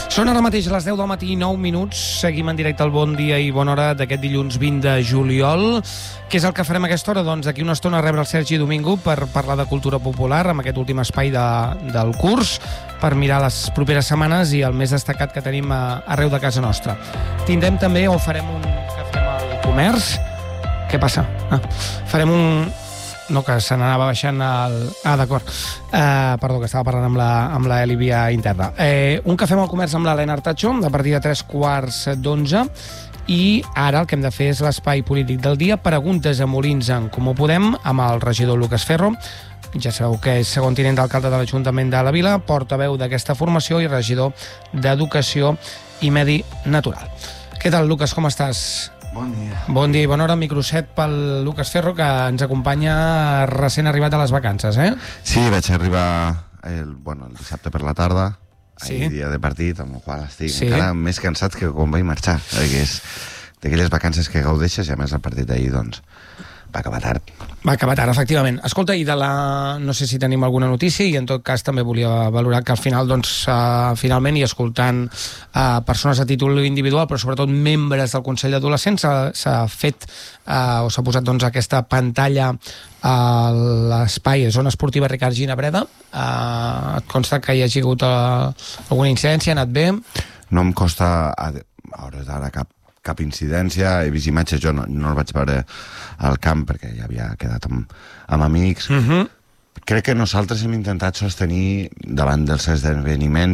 Són ara mateix les 10 del matí i 9 minuts. Seguim en directe al Bon Dia i Bona Hora d'aquest dilluns 20 de juliol. Què és el que farem a aquesta hora? Doncs d'aquí una estona rebre el Sergi Domingo per parlar de cultura popular amb aquest últim espai del curs, per mirar les properes setmanes i el més destacat que tenim arreu de casa nostra. Tindrem també, o farem un cafè amb el comerç. Què passa? Farem un... No, que se n'anava baixant el... D'acord. Perdó, que estava parlant amb la Eli via interna. Un cafè amb el comerç amb l'Helena Artacho, a partir de 3:45, i ara el que hem de fer és l'espai polític del dia, preguntes a Molins en Comú Podem, amb el regidor Lucas Ferro. Ja sabeu que és segon tinent d'alcalde de l'Ajuntament de la Vila, portaveu d'aquesta formació i regidor d'Educació i Medi Natural. Què tal, Lucas, com estàs? Bon dia. Bon dia i bona hora, microset pel Lucas Ferro, que ens acompanya recent arribat a les vacances, eh? Sí, vaig arribar el dissabte per la tarda, sí. Ahir dia de partit, amb el qual estic Sí. encara més cansat que quan vaig marxar, perquè és d'aquelles vacances que gaudeixes, i a més el partit d'ahir, doncs, va acabar tard. Va acabar tard, efectivament. Escolta, i no sé si tenim alguna notícia, i en tot cas també volia valorar que al final, doncs, finalment, i escoltant persones a títol individual, però sobretot membres del Consell d'Adolescents, s'ha fet o s'ha posat, doncs, aquesta pantalla a l'espai Zona Esportiva Ricard Ginabreda. Et consta que hi hagi hagut alguna incidència? Ha anat bé? No em costa a hores d'ara cap incidència, he vist imatges, jo no el vaig veure al camp perquè ja havia quedat amb amics. Crec que nosaltres hem intentat sostenir davant dels esdeveniments